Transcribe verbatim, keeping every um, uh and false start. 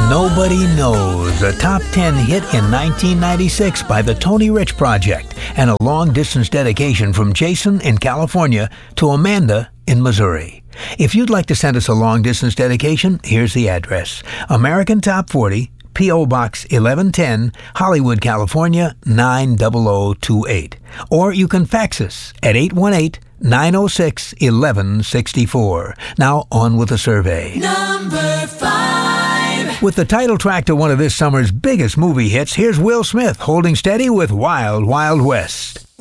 Nobody Knows, a top ten hit in nineteen ninety-six by the Tony Rich Project, and a long-distance dedication from Jason in California to Amanda in Missouri. If you'd like to send us a long-distance dedication, here's the address. American Top forty, P O. Box eleven ten, Hollywood, California, nine zero zero two eight. Or you can fax us at eight one eight, nine oh six, eleven sixty-four. Now, on with the survey. Number five. With the title track to one of this summer's biggest movie hits, here's Will Smith holding steady with Wild Wild West.